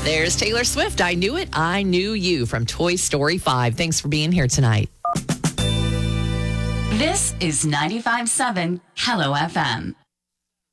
There's Taylor Swift. I Knew It, I Knew You from Toy Story 5. Thanks for being here tonight. This is 95.7 Hello FM.